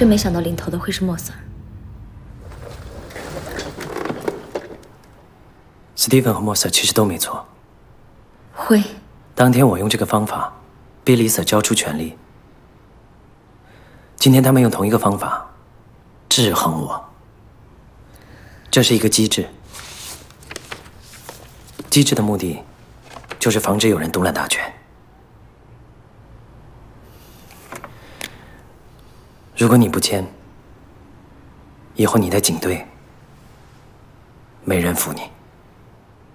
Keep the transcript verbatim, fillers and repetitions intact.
真没想到领头的会是莫 Sir。 史蒂芬和莫 Sir 其实都没错。 会。 当天我用这个方法逼李 Sir 交出权力，今天他们用同一个方法制衡我。这是一个机制，机制的目的就是防止有人独揽大权。如果你不签，以后你的警队没人服你。